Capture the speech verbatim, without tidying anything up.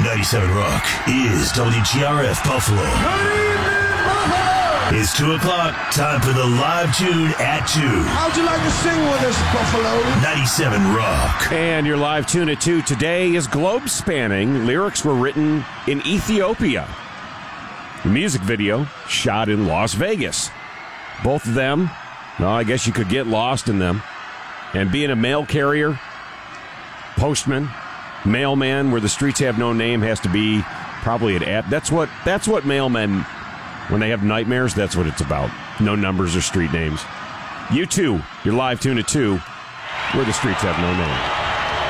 ninety-seven Rock is W G R F Buffalo. It's two o'clock. Time for the live tune at two. How'd you like to sing with us, Buffalo? ninety-seven Rock. And your live tune at two today is globe spanning. Lyrics were written in Ethiopia. The music video shot in Las Vegas. Both of them, well, I guess you could get lost in them. And being a mail carrier, postman, mailman, where the streets have no name, has to be probably an app. That's what that's what mailmen, when they have nightmares, that's what it's about. No numbers or street names. You too, your live tune at two, where the streets have no name.